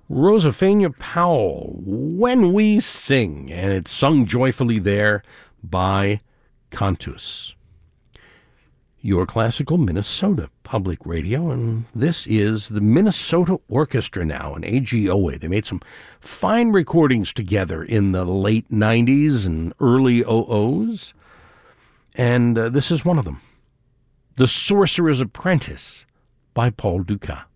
Rosaphania Powell, When We Sing, and it's sung joyfully there by Cantus. Your Classical Minnesota Public Radio, and this is the Minnesota Orchestra now, an AGOA. They made some fine recordings together in the late 90s and early 00s, and this is one of them, The Sorcerer's Apprentice by Paul Dukas.